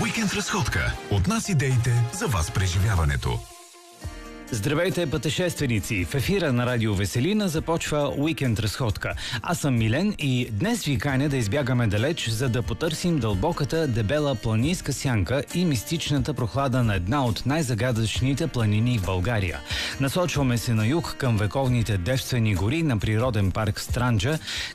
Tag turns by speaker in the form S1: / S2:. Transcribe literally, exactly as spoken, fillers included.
S1: Уикенд разходка. От нас идеите за вас преживяването.
S2: Здравейте, пътешественици! В ефира на Радио Веселина започва Уикенд разходка. Аз съм Милен и днес ви каня да избягаме далеч, за да потърсим дълбоката, дебела планинска сянка и мистичната прохлада на една от най-загадъчните планини в България. Насочваме се на юг към вековните девствени гори на природен парк Странджа,